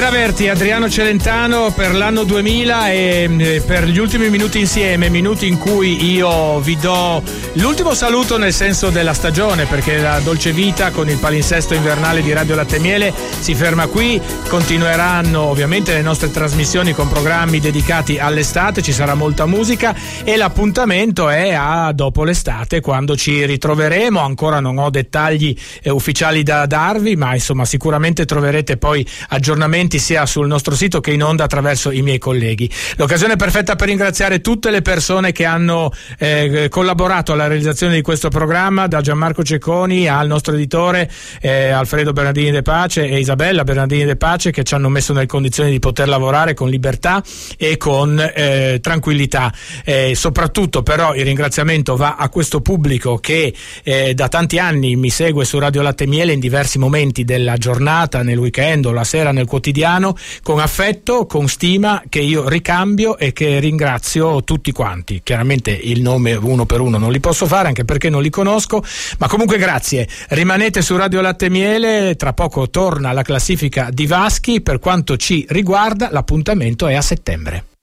Averti, Adriano Celentano per l'anno 2000 e per gli ultimi minuti insieme, minuti in cui io vi do l'ultimo saluto nel senso della stagione, perché la dolce vita con il palinsesto invernale di Radio Latte e Miele si ferma qui. Continueranno ovviamente le nostre trasmissioni con programmi dedicati all'estate, ci sarà molta musica e l'appuntamento è a dopo l'estate, quando ci ritroveremo. Ancora non ho dettagli ufficiali da darvi, ma insomma sicuramente troverete poi aggiornamenti sia sul nostro sito che in onda attraverso i miei colleghi. L'occasione perfetta per ringraziare tutte le persone che hanno collaborato alla realizzazione di questo programma, da Gianmarco Cecconi al nostro editore Alfredo Bernardini De Pace e Isabella Bernardini De Pace, che ci hanno messo nelle condizioni di poter lavorare con libertà e con tranquillità. Soprattutto però il ringraziamento va a questo pubblico che da tanti anni mi segue su Radio Latte e Miele in diversi momenti della giornata, nel weekend o la sera nel quotidiano, con affetto, con stima, che io ricambio e che ringrazio tutti quanti. Chiaramente il nome uno per uno non li posso fare, anche perché non li conosco, ma comunque grazie. Rimanete su Radio Latte e Miele, tra poco torna la classifica di Vaschi. Per quanto ci riguarda l'appuntamento è a settembre.